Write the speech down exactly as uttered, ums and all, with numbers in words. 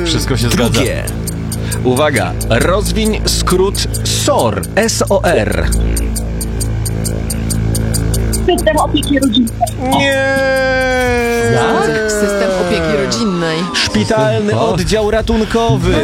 Wszystko się zgadza. Drugie. Uwaga, rozwiń skrót S O R. S O R. System opieki rodzinnej. Nie! System opieki rodzinnej. Szpitalny O. oddział ratunkowy.